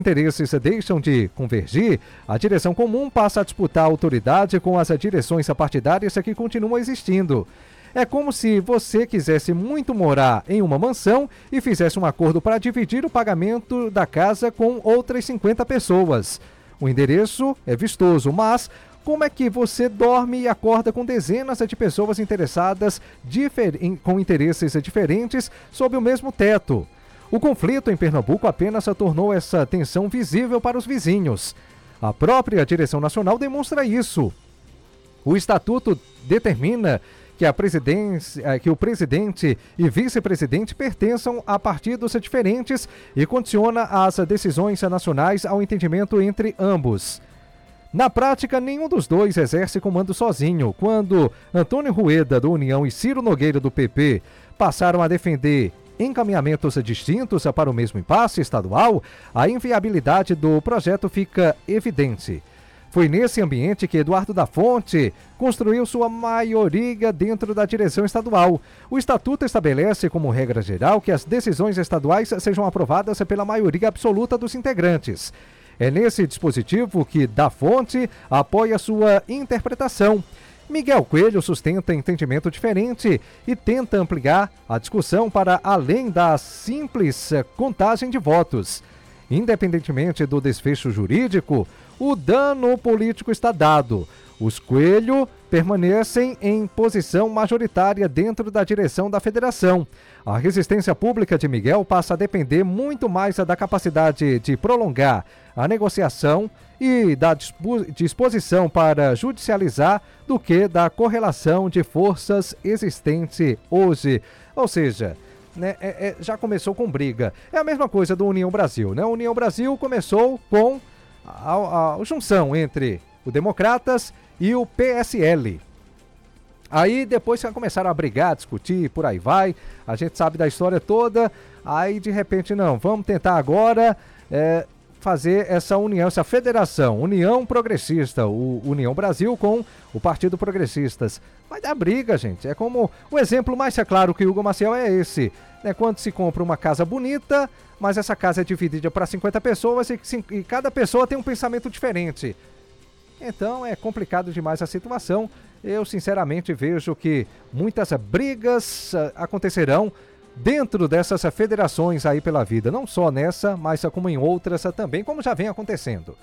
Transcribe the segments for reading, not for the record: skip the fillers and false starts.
interesses deixam de convergir, a direção comum passa a disputar a autoridade com as direções partidárias que continuam existindo. É como se você quisesse muito morar em uma mansão e fizesse um acordo para dividir o pagamento da casa com outras 50 pessoas. O endereço é vistoso, mas como é que você dorme e acorda com dezenas de pessoas interessadas com interesses diferentes sob o mesmo teto? O conflito em Pernambuco apenas tornou essa tensão visível para os vizinhos. A própria direção nacional demonstra isso. O estatuto determina que o presidente e vice-presidente pertençam a partidos diferentes e condiciona as decisões nacionais ao entendimento entre ambos. Na prática, nenhum dos dois exerce comando sozinho. Quando Antônio Rueda, do União, e Ciro Nogueira, do PP, passaram a defender encaminhamentos distintos para o mesmo impasse estadual, a inviabilidade do projeto fica evidente. Foi nesse ambiente que Eduardo da Fonte construiu sua maioria dentro da direção estadual. O estatuto estabelece como regra geral que as decisões estaduais sejam aprovadas pela maioria absoluta dos integrantes. É nesse dispositivo que da Fonte apoia sua interpretação. Miguel Coelho sustenta entendimento diferente e tenta ampliar a discussão para além da simples contagem de votos. Independentemente do desfecho jurídico, o dano político está dado. Os Coelho permanecem em posição majoritária dentro da direção da federação. A resistência pública de Miguel passa a depender muito mais da capacidade de prolongar a negociação e da disposição para judicializar do que da correlação de forças existente hoje. Ou seja, né, já começou com briga. É a mesma coisa do União Brasil, né? O União Brasil começou com a junção entre o Democratas e o PSL. Aí depois começaram a brigar, a discutir, por aí vai. A gente sabe da história toda. Aí de repente, não, vamos tentar agora fazer essa união, essa federação, União Progressista, o União Brasil com o Partido Progressistas. Vai dar briga, gente. É como o exemplo mais claro que o Hugo Maciel é esse, né? Quando se compra uma casa bonita, mas essa casa é dividida para 50 pessoas e cada pessoa tem um pensamento diferente. Então é complicado demais a situação. Eu sinceramente vejo que muitas brigas acontecerão dentro dessas federações aí pela vida, não só nessa, mas como em outras também, como já vem acontecendo.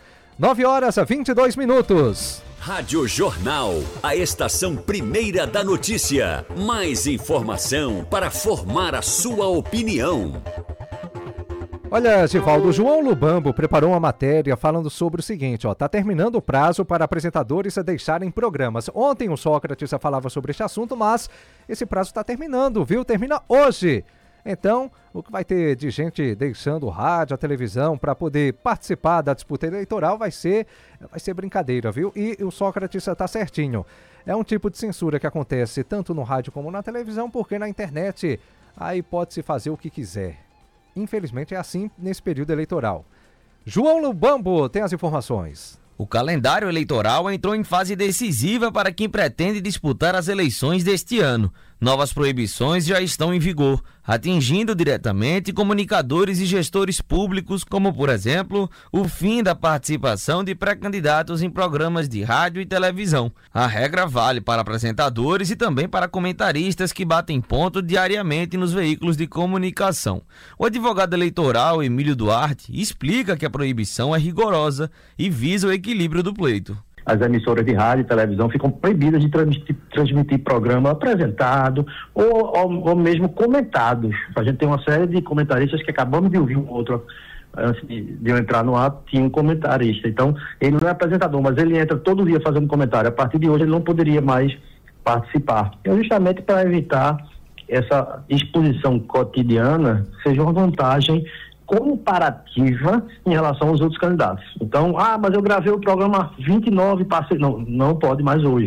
9h22. Rádio Jornal, a estação primeira da notícia. Mais informação para formar a sua opinião. Olha, Givaldo, João Lubambo preparou uma matéria falando sobre o seguinte, tá terminando o prazo para apresentadores deixarem programas. Ontem o Sócrates falava sobre este assunto, mas esse prazo está terminando, viu? Termina hoje. Então, o que vai ter de gente deixando o rádio, a televisão para poder participar da disputa eleitoral vai ser brincadeira, viu? E o Sócrates está certinho. É um tipo de censura que acontece tanto no rádio como na televisão, porque na internet aí pode-se fazer o que quiser. Infelizmente é assim nesse período eleitoral. João Lubambo tem as informações. O calendário eleitoral entrou em fase decisiva para quem pretende disputar as eleições deste ano. Novas proibições já estão em vigor, atingindo diretamente comunicadores e gestores públicos, como, por exemplo, o fim da participação de pré-candidatos em programas de rádio e televisão. A regra vale para apresentadores e também para comentaristas que batem ponto diariamente nos veículos de comunicação. O advogado eleitoral Emílio Duarte explica que a proibição é rigorosa e visa o equilíbrio do pleito. As emissoras de rádio e televisão ficam proibidas de transmitir programa apresentado ou mesmo comentados. A gente tem uma série de comentaristas que acabamos de ouvir um outro, antes de eu entrar no ar, tinha um comentarista. Então, ele não é apresentador, mas ele entra todo dia fazendo comentário. A partir de hoje, ele não poderia mais participar. É justamente para evitar essa exposição cotidiana seja uma vantagem comparativa em relação aos outros candidatos. Então, mas eu gravei o programa 29, passei. Não pode mais hoje.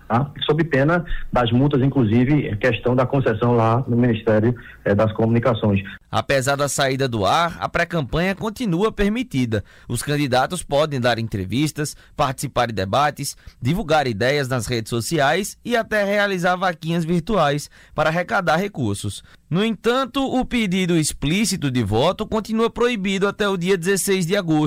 tá? Sob pena das multas, inclusive, questão da concessão lá no Ministério das Comunicações. Apesar da saída do ar, a pré-campanha continua permitida. Os candidatos podem dar entrevistas, participar de debates, divulgar ideias nas redes sociais e até realizar vaquinhas virtuais para arrecadar recursos. No entanto, o pedido explícito de voto continua proibido até o dia 16 de agosto.